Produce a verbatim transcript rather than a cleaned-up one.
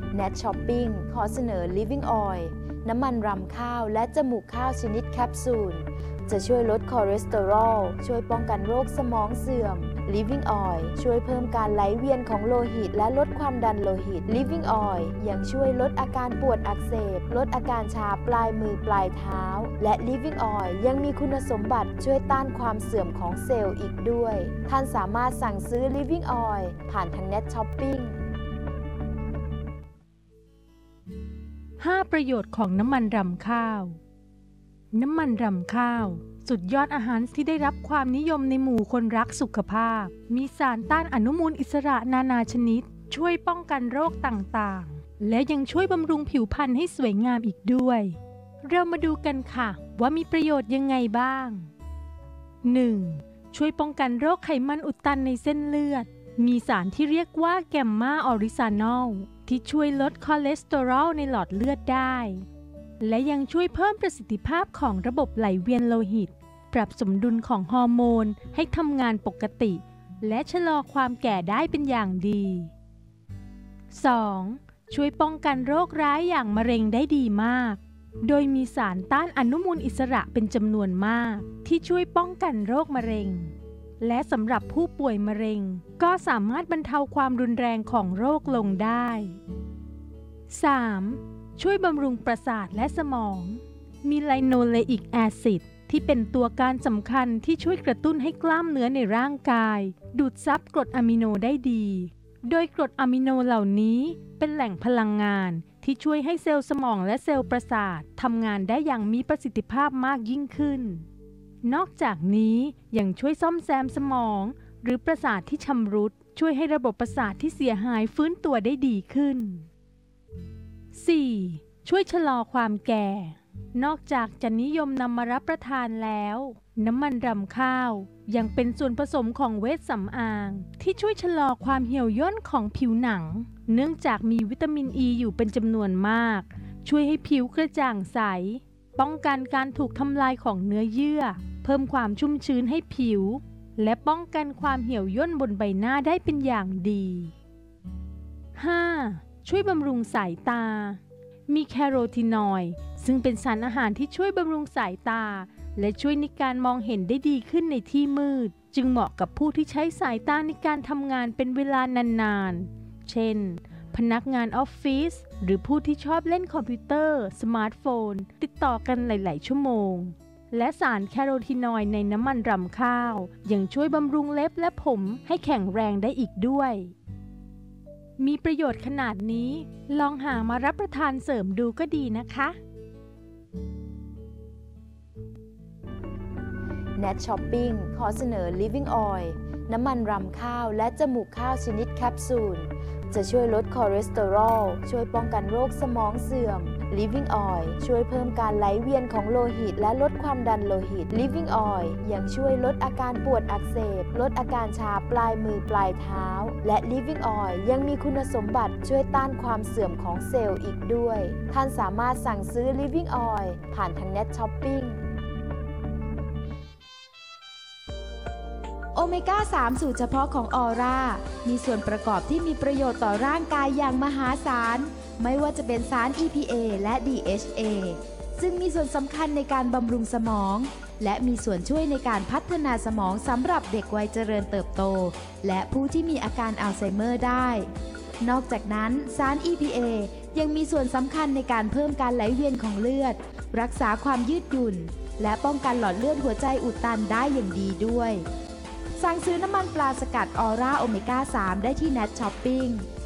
Nat Shopping ขอเสนอ Living Oil น้ำมันรำข้าวและจมูกข้าวชนิดแคปซูลจะช่วยลดคอเลสเตอรอลช่วยป้องกันโรคสมองเสื่อม Living Oil ช่วยเพิ่มการไหลเวียนของโลหิตและลดความดันโลหิต Living Oil ยังช่วยลดอาการปวดอักเสบลดอาการชาปลายมือปลายเท้าและ Living Oil ยังมีคุณสมบัติช่วยต้านความเสื่อมของเซลล์อีกด้วยท่านสามารถสั่งซื้อ Living Oil ผ่านทาง Net Shopping ห้า ประโยชน์ของน้ำมันรำข้าวน้ำมันรำข้าวสุดยอดอาหารที่ได้รับความนิยมในหมู่คนรักสุขภาพมีสารต้านอนุมูลอิสระนานาชนิดช่วยป้องกันโรคต่างๆและยังช่วยบำรุงผิวพรรณให้สวยงามอีกด้วยเรามาดูกันค่ะว่ามีประโยชน์ยังไงบ้าง หนึ่ง ช่วยป้องกันโรคไขมันอุดตันในเส้นเลือดมีสารที่เรียกว่าแกมมาออริซานอลที่ช่วยลดคอเลสเตอรอลในหลอดเลือดได้และยังช่วยเพิ่มประสิทธิภาพของระบบไหลเวียนโลหิตปรับสมดุลของฮอร์โมนให้ทำงานปกติและชะลอความแก่ได้เป็นอย่างดี สอง ช่วยป้องกันโรคร้ายอย่างมะเร็งได้ดีมากโดยมีสารต้านอนุมูลอิสระเป็นจำนวนมากที่ช่วยป้องกันโรคมะเร็งและสำหรับผู้ป่วยมะเร็งก็สามารถบรรเทาความรุนแรงของโรคลงได้ สาม ช่วยบำรุงประสาทและสมองมีไลโนเลอิกแอซิดที่เป็นตัวการสำคัญที่ช่วยกระตุ้นให้กล้ามเนื้อในร่างกายดูดซับกรดอะมิโนได้ดีโดยกรดอะมิโนเหล่านี้เป็นแหล่งพลังงานที่ช่วยให้เซลล์สมองและเซลล์ประสาททำงานได้อย่างมีประสิทธิภาพมากยิ่งขึ้นนอกจากนี้ยังช่วยซ่อมแซมสมองหรือประสาทที่ชำรุดช่วยให้ระบบประสาทที่เสียหายฟื้นตัวได้ดีขึ้น สี่ ช่วยชะลอความแก่นอกจากจะนิยมนำมารับประทานแล้วน้ำมันรำข้าวยังเป็นส่วนผสมของเวชสำอางที่ช่วยชะลอความเหี่ยวย่นของผิวหนังเนื่องจากมีวิตามินอ e ีอยู่เป็นจำนวนมากช่วยให้ผิวกระจ่างใสป้องกันการถูกทำลายของเนื้อเยื่อเพิ่มความชุ่มชื้นให้ผิวและป้องกันความเหี่ยวย่นบนใบหน้าได้เป็นอย่างดี ห้า ช่วยบำรุงสายตามีแคโรทีนอยด์ซึ่งเป็นสารอาหารที่ช่วยบำรุงสายตาและช่วยในการมองเห็นได้ดีขึ้นในที่มืดจึงเหมาะกับผู้ที่ใช้สายตาในการทำงานเป็นเวลานานๆเช่นพนักงานออฟฟิศหรือผู้ที่ชอบเล่นคอมพิวเตอร์สมาร์ทโฟนติดต่อกันหลายๆชั่วโมงและสารแคโรทีนอยด์ในน้ำมันรำข้าวยังช่วยบำรุงเล็บและผมให้แข็งแรงได้อีกด้วยมีประโยชน์ขนาดนี้ลองหามารับประทานเสริมดูก็ดีนะคะ Nat Shopping ขอเสนอ Living Oil น้ำมันรำข้าวและจมูกข้าวชนิดแคปซูลจะช่วยลดคอเลสเตอรอลช่วยป้องกันโรคสมองเสื่อม Living Oil ช่วยเพิ่มการไหลเวียนของโลหิตและลดความดันโลหิต Living Oil ยังช่วยลดอาการปวดอักเสบลดอาการชาปลายมือปลายเท้าและ Living Oil ยังมีคุณสมบัติช่วยต้านความเสื่อมของเซลล์อีกด้วยท่านสามารถสั่งซื้อ Living Oil ผ่านทาง Net Shoppingโอเมก้า สาม สูตรเฉพาะของออร่ามีส่วนประกอบที่มีประโยชน์ต่อร่างกายอย่างมหาศาลไม่ว่าจะเป็นสาร อี พี เอ และ ดี เอช เอ ซึ่งมีส่วนสำคัญในการบำรุงสมองและมีส่วนช่วยในการพัฒนาสมองสำหรับเด็กวัยเจริญเติบโตและผู้ที่มีอาการอัลไซเมอร์ได้นอกจากนั้นสาร อี พี เอ ยังมีส่วนสำคัญในการเพิ่มการไหลเวียนของเลือดรักษาความยืดหยุ่นและป้องกันหลอดเลือดหัวใจอุดตันได้อย่างดีด้วยสั่งซื้อน้ำมันปลาสกัดออร่าโอเมก้า สาม ได้ที่ Nat Shopping